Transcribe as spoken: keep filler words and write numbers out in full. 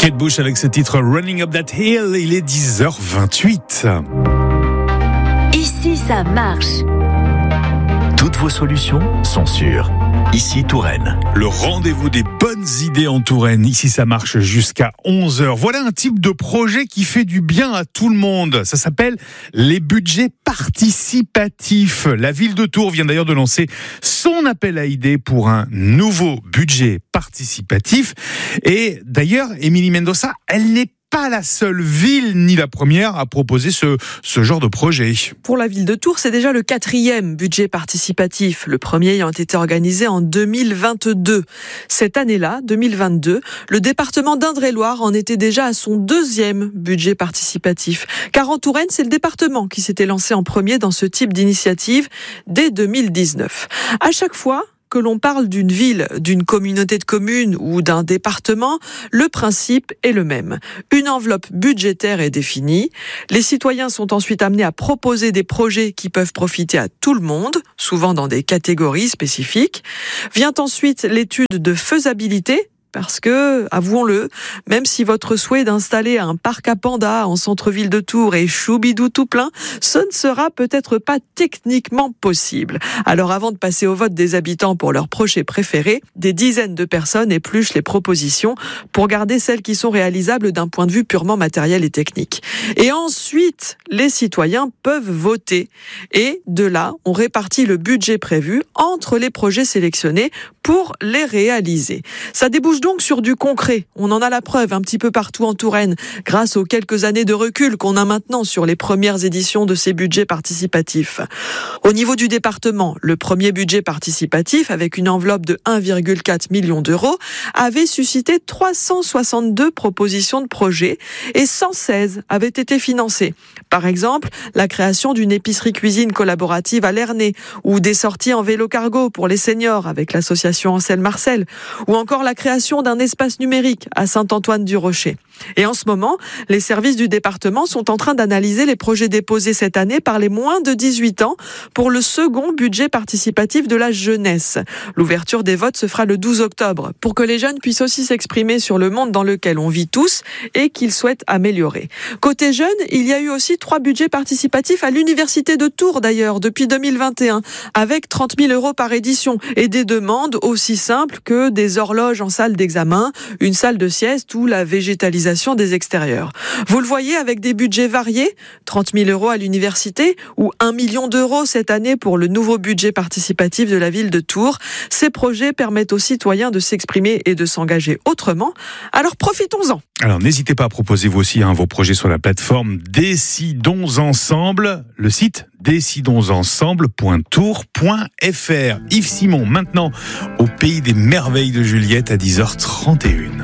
Kate Bush avec ce titre Running Up That Hill, il est dix heures vingt-huit. Ici ça marche. Toutes vos solutions sont sûres. Ici Touraine. Le rendez-vous des bonnes idées en Touraine. Ici, ça marche jusqu'à onze heures. Voilà un type de projet qui fait du bien à tout le monde. Ça s'appelle les budgets participatifs. La ville de Tours vient d'ailleurs de lancer son appel à idées pour un nouveau budget participatif. Et d'ailleurs, Émilie Mendoza, elle n'est pas la seule ville ni la première à proposer ce, ce genre de projet. Pour la ville de Tours, c'est déjà le quatrième budget participatif, le premier ayant été organisé en deux mille vingt-deux. Cette année-là, deux mille vingt-deux, le département d'Indre-et-Loire en était déjà à son deuxième budget participatif. Car en Touraine, c'est le département qui s'était lancé en premier dans ce type d'initiative dès deux mille dix-neuf. À chaque fois que l'on parle d'une ville, d'une communauté de communes ou d'un département, le principe est le même. Une enveloppe budgétaire est définie. Les citoyens sont ensuite amenés à proposer des projets qui peuvent profiter à tout le monde, souvent dans des catégories spécifiques. Vient ensuite l'étude de faisabilité. Parce que, avouons-le, même si votre souhait d'installer un parc à pandas en centre-ville de Tours est choubidou tout plein, ce ne sera peut-être pas techniquement possible. Alors avant de passer au vote des habitants pour leur projet préféré, des dizaines de personnes épluchent les propositions pour garder celles qui sont réalisables d'un point de vue purement matériel et technique. Et ensuite, les citoyens peuvent voter. Et de là, on répartit le budget prévu entre les projets sélectionnés pour les réaliser. Ça débouche donc sur du concret. On en a la preuve un petit peu partout en Touraine, grâce aux quelques années de recul qu'on a maintenant sur les premières éditions de ces budgets participatifs. Au niveau du département, le premier budget participatif, avec une enveloppe de un virgule quatre million d'euros, avait suscité trois cent soixante-deux propositions de projets et cent seize avaient été financées. Par exemple, la création d'une épicerie-cuisine collaborative à Lernay, ou des sorties en vélo-cargo pour les seniors avec l'association Ancel-Marcel, ou encore la création d'un espace numérique à Saint-Antoine-du-Rocher. Et en ce moment, les services du département sont en train d'analyser les projets déposés cette année par les moins de dix-huit ans pour le second budget participatif de la jeunesse. L'ouverture des votes se fera le douze octobre pour que les jeunes puissent aussi s'exprimer sur le monde dans lequel on vit tous et qu'ils souhaitent améliorer. Côté jeunes, il y a eu aussi trois budgets participatifs à l'université de Tours d'ailleurs depuis deux mille vingt et un avec trente mille euros par édition et des demandes aussi simples que des horloges en salle d'examen, une salle de sieste ou la végétalisation des extérieurs. Vous le voyez avec des budgets variés, trente mille euros à l'université ou un million d'euros cette année pour le nouveau budget participatif de la ville de Tours. Ces projets permettent aux citoyens de s'exprimer et de s'engager autrement. Alors profitons-en. Alors n'hésitez pas à proposer vous aussi hein, vos projets sur la plateforme Décidons Ensemble, le site décidons ensemble point tours point f r. Yves Simon, maintenant au pays des merveilles de Juliette à dix heures trente et une.